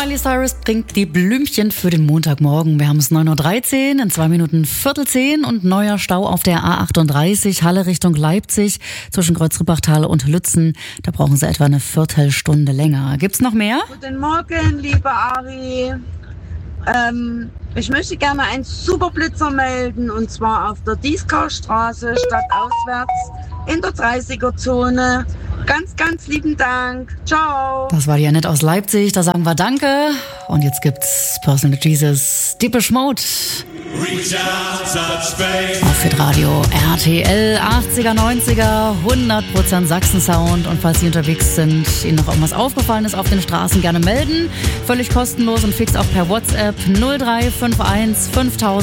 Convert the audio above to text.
Miley Cyrus bringt die Blümchen für den Montagmorgen. Wir haben es 9.13 Uhr, in 2 Minuten 9:45 und neuer Stau auf der A38 Halle Richtung Leipzig zwischen Kreuzrippachtal und Lützen. Da brauchen Sie etwa eine Viertelstunde länger. Gibt's noch mehr? Guten Morgen, liebe Ari. Ich möchte gerne einen Superblitzer melden und zwar auf der Dieskarstraße stadtauswärts in der 30er-Zone. Ganz, ganz lieben Dank. Ciao. Das war die Annette aus Leipzig. Da sagen wir Danke. Und jetzt gibt's Personal Jesus, Depeche Mode. Auf Hitradio RTL 80er, 90er, 100% Sachsen-Sound. Und falls Sie unterwegs sind, Ihnen noch irgendwas aufgefallen ist auf den Straßen, gerne melden. Völlig kostenlos und fix auch per WhatsApp 0351 5000.